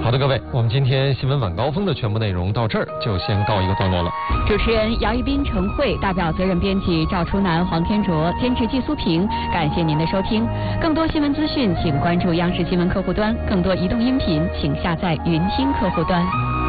好的，各位，我们今天新闻晚高峰的全部内容到这儿就先告一个段落了。 主持人姚一斌、程慧，代表责任编辑赵初南、黄天卓，监制季苏平，感谢您的收听。更多新闻资讯，请关注央视新闻客户端；更多移动音频，请下载云听客户端。